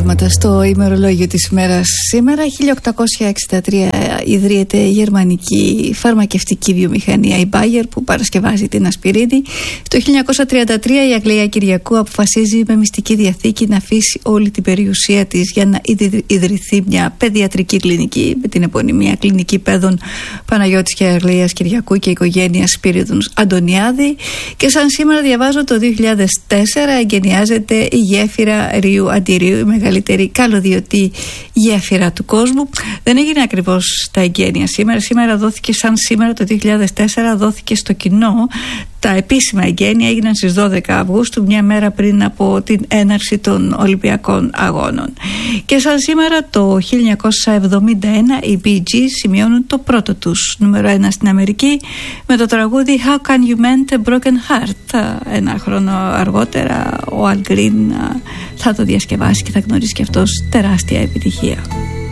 πράγματα στο ημερολόγιο της ημέρας σήμερα. 1863 ιδρύεται η γερμανική φαρμακευτική βιομηχανία, η Bayer, που παρασκευάζει την ασπιρίνη. Το 1933 η Αγγλία Κυριακού αποφασίζει με μυστική διαθήκη να αφήσει όλη την περιουσία της για να ιδρυθεί μια παιδιατρική κλινική με την επωνυμία Κλινική Παιδών Παναγιώτης και Αγγλίας Κυριακού και οικογένεια Σπύριδων Αντωνιάδη. Και σαν σήμερα διαβάζω, το 2004 εγκαινιάζεται η γέφυρα Ρίου Αντιρίου, η μεγαλύτερη καλωδιωτή γέφυρα του κόσμου. Δεν έγινε ακριβώς τα εγγένεια σήμερα δόθηκε σαν σήμερα το 2004 δόθηκε στο κοινό. Τα επίσημα εγγένεια έγιναν στις 12 Αυγούστου, μια μέρα πριν από την έναρξη των Ολυμπιακών Αγώνων. Και σαν σήμερα το 1971 οι Bee Gees σημειώνουν το πρώτο τους νούμερο 1 στην Αμερική με το τραγούδι How Can You Mend a Broken Heart. Ένα χρόνο αργότερα ο Al Green θα το διασκευάσει και θα γνωρίσει και αυτός τεράστια επιτυχία.